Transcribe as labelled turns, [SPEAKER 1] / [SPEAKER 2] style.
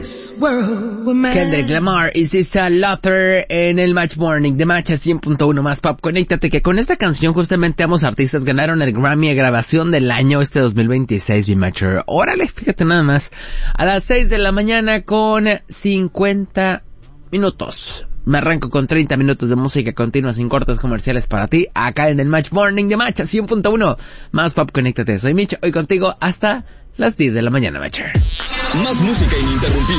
[SPEAKER 1] Kendrick Lamar y Sisa Luther en el Match Morning de Match 100.1 más pop. Conéctate que con esta canción justamente ambos artistas ganaron el Grammy de grabación del año 2026, B-Matcher. Órale, fíjate nada más. A las 6 de la mañana con 50 minutos. Me arranco con 30 minutos de música continua sin cortes comerciales para ti, acá en el Match Morning de Match 100.1 más pop. Conéctate, soy Mitch, hoy contigo hasta las 10 de la mañana, Matcher.
[SPEAKER 2] Más música ininterrumpida.